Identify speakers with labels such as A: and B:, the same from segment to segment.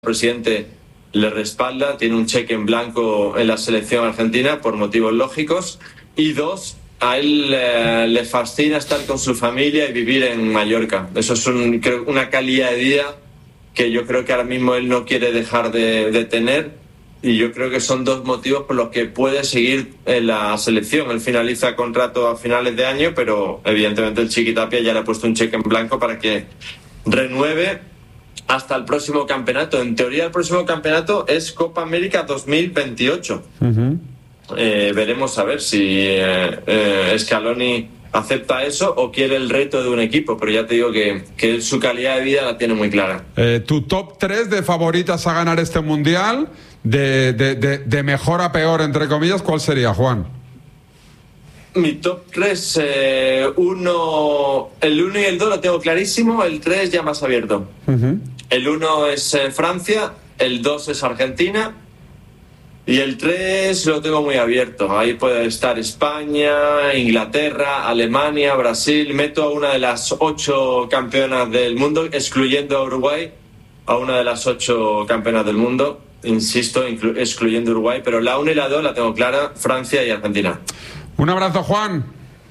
A: presidente le respalda, tiene un cheque en blanco en la selección argentina por motivos lógicos, y dos, a él le fascina estar con su familia y vivir en Mallorca. Eso es una calidad de vida que yo creo que ahora mismo él no quiere dejar de tener, y yo creo que son dos motivos por los que puede seguir en la selección. Él finaliza contrato a finales de año, pero evidentemente el Chiqui Tapia ya le ha puesto un cheque en blanco para que renueve hasta el próximo campeonato. En teoría el próximo campeonato es Copa América 2028. Veremos a ver si Scaloni acepta eso o quiere el reto de un equipo, pero ya te digo que su calidad de vida la tiene muy clara.
B: Tu top 3 de favoritas a ganar este mundial, de mejor a peor, entre comillas, ¿cuál sería, Juan?
A: Mi top 3, el 1 y el 2 lo tengo clarísimo, el 3 ya más abierto. El 1 es Francia, el 2 es Argentina y el 3 lo tengo muy abierto. Ahí puede estar España, Inglaterra, Alemania, Brasil. Meto a una de las 8 campeonas del mundo, excluyendo a Uruguay, a una de las 8 campeonas del mundo, insisto, excluyendo Uruguay, pero la 1 y la 2 la tengo clara, Francia y Argentina.
B: Un abrazo, Juan.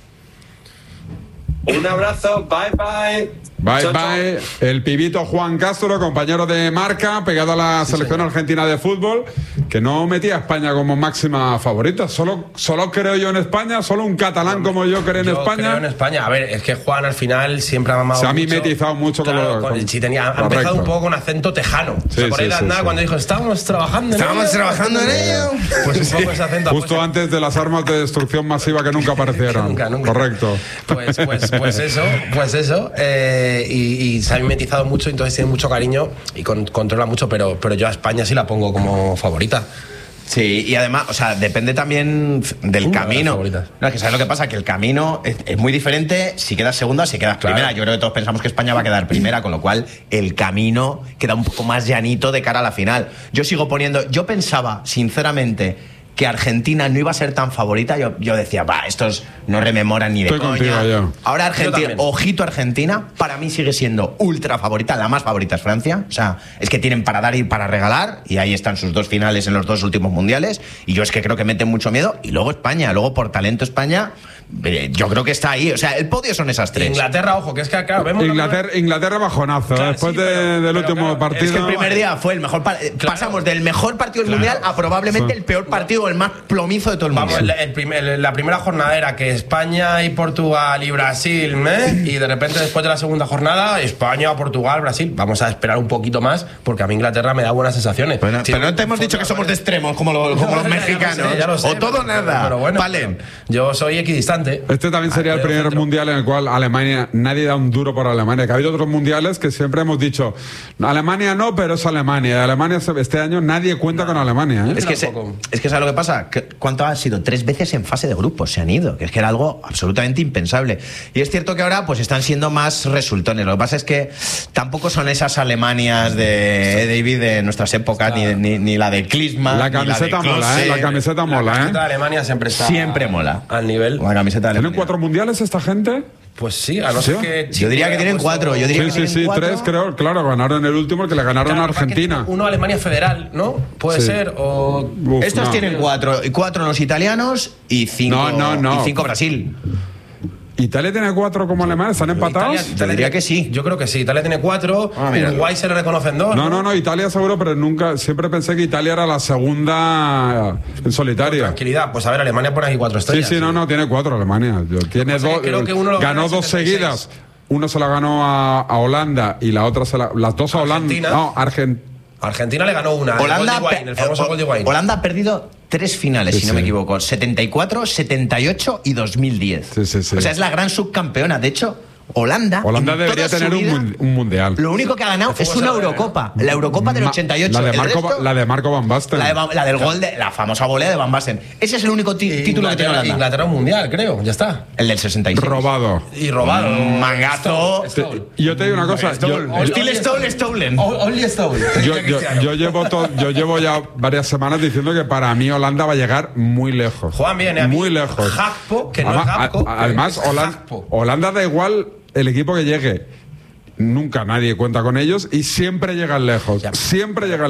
A: Un abrazo, bye bye.
B: Bye,
A: chau,
B: bye.
A: Chau.
B: El pibito Juan Castro, compañero de Marca, pegado a la selección argentina de fútbol, que no metía a España como máxima favorita. Solo creo yo en España, solo un catalán como yo creo en España.
C: Creo en España. A ver, es que Juan al final siempre ha mamado.
B: Se ha
C: mucho.
B: mimetizado mucho
C: claro,
B: con
C: sí, ha empezado un poco con acento tejano.
B: Sí,
C: por ahí cuando dijo, estábamos trabajando en ello. Pues un poco ese acento.
B: Justo antes de las armas de destrucción masiva que nunca aparecieron.
C: nunca.
B: Correcto.
C: Pues eso. Y se ha mimetizado mucho, entonces tiene mucho cariño y controla mucho, pero yo a España sí la pongo como favorita.
D: Sí, y además, o sea, depende también del camino. No, es que ¿sabes lo que pasa? Que el camino es muy diferente si quedas segunda o si quedas primera. Yo creo que todos pensamos que España va a quedar primera, con lo cual el camino queda un poco más llanito de cara a la final. Yo pensaba, sinceramente, que Argentina no iba a ser tan favorita. Yo decía, estos no rememoran ni de coña. Ahora Argentina, ojito Argentina, para mí sigue siendo ultra favorita. La más favorita es Francia. O sea, es que tienen para dar y para regalar, y ahí están sus 2 finales en los 2 últimos mundiales, y yo es que creo que meten mucho miedo. Y luego España, por talento España, yo creo que está ahí. O sea, el podio son esas 3.
C: Inglaterra, ojo, que es que acá vemos
B: Inglaterra bajonazo, claro, después del último partido.
D: Es que el primer día fue el mejor pasamos del mejor partido del mundial a probablemente el peor partido, el más plomizo de todo el mundo.
C: La primera jornada era que España y Portugal y Brasil, y de repente después de la segunda jornada, España, Portugal, Brasil. Vamos a esperar un poquito más, porque a mí Inglaterra me da buenas sensaciones.
D: Bueno, pero no te hemos dicho que somos de extremos como los mexicanos.
C: Ya lo sé,
D: o todo nada.
C: Pero bueno, yo soy equidistante.
B: Este también sería el primer mundial en el cual Alemania, nadie da un duro por Alemania. Que ha habido otros mundiales que siempre hemos dicho, Alemania no, pero es Alemania. Alemania este año nadie cuenta con Alemania.
D: Es que ¿sabes lo que pasa? ¿Cuánto ha sido? 3 veces en fase de grupos se han ido, que es que era algo absolutamente impensable. Y es cierto que ahora pues están siendo más resultones. Lo que pasa es que tampoco son esas Alemanias de David de nuestras épocas, ni la de Klinsmann.
B: La camiseta mola, La camiseta mola,
C: La camiseta de Alemania siempre
D: mola.
C: Al nivel.
D: La camiseta de
B: ¿Tienen 4 mundiales esta gente?
C: Pues sí, a no ser que...
D: Yo diría que tienen 4.
B: Sí, 3 creo, claro, ganaron el último, el que le ganaron a Argentina.
C: Uno Alemania Federal, ¿no? Puede ser, o...
D: Estos tienen 4 los italianos y 5
B: No.
D: Y 5 Brasil.
B: ¿Italia tiene 4 como Alemania? ¿Están empatados?
D: Te diría que sí.
C: Yo creo que sí. Italia tiene 4. Uruguay se le reconocen 2.
B: No, Italia seguro, pero siempre pensé que Italia era la segunda en solitaria.
C: Tranquilidad. Pues a ver, Alemania pone aquí 4 estrellas.
B: Sí, tiene 4 Alemania. Tiene 2. Ganó 2 seguidas. Uno se la ganó a Holanda y la otra las 2 a Holanda. No,
C: Argentina le ganó una. El famoso gol de Higuaín.
D: Holanda ha perdido 3 finales, si no me equivoco. 74, 78 y 2010.
B: Sí.
D: O sea, es la gran subcampeona. De hecho, Holanda
B: debería tener un mundial.
D: Lo único que ha ganado es una Eurocopa. La Eurocopa del 88.
B: La de Marco Van Basten.
D: La del gol de la famosa volea de Van Basten. Ese es el único título que tiene Holanda.
C: Inglaterra un mundial, creo. Ya está.
D: El del 66.
B: Robado.
D: Un mangazo.
B: Yo te digo una cosa.
D: Stolen.
C: Only Stone.
B: Yo llevo ya varias semanas diciendo que para mí Holanda va a llegar muy lejos.
C: Juan viene a mí.
B: Muy lejos.
C: Gakpo, que no es Gakpo.
B: Además, Holanda da igual el equipo que llegue. nunca nadie cuenta con ellos y siempre llegan lejos. Siempre llegan